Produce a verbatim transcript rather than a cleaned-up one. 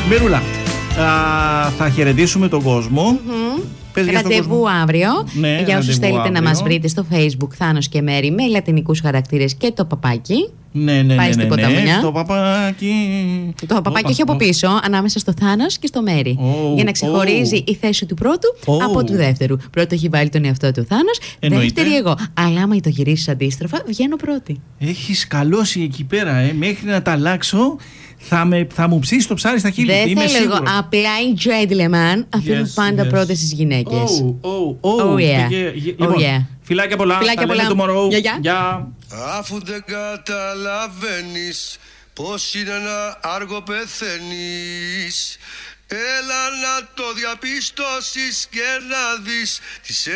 Μυρούλα, α, θα χαιρετήσουμε τον κόσμο. Mm-hmm. Ραντεβού αύριο. Ναι, για όσους θέλετε αύριο. να μας βρείτε στο Facebook, Θάνος και Μέρη με λατινικούς χαρακτήρες και το παπάκι. Ναι, ναι, πάει ναι, στην ναι, ποταμιά. Ναι, το παπάκι. Το παπάκι oh, έχει από πίσω, ανάμεσα στο Θάνος και στο Μέρη. Oh, για να ξεχωρίζει oh. η θέση του πρώτου Oh. από του δεύτερου. Πρώτο έχει βάλει τον εαυτό του Θάνος, Εννοείται. δεύτερη εγώ. Αλλά άμα το γυρίσεις αντίστροφα, βγαίνω πρώτη. Έχεις καλώσει εκεί πέρα, ε. Μέχρι να τα αλλάξω. Θα, με, θα μου ψήσει το ψάρι στα χείλη. Δεν είμαι θέλω εγώ. σίγουρος. Απλά οι gentlemen αφήνουν Yes, πάντα yes. πρώτες στις γυναίκες. Oh, oh, oh. Oh, yeah. Και, και, Oh, λοιπόν, yeah. Φιλάκια πολλά. Φιλάκια τα λέμε πολλά. tomorrow. Γεια, γεια. Γεια. Αφού δεν καταλαβαίνεις πως είναι να άργο πεθαίνεις, έλα να το διαπιστώσεις και να δεις τις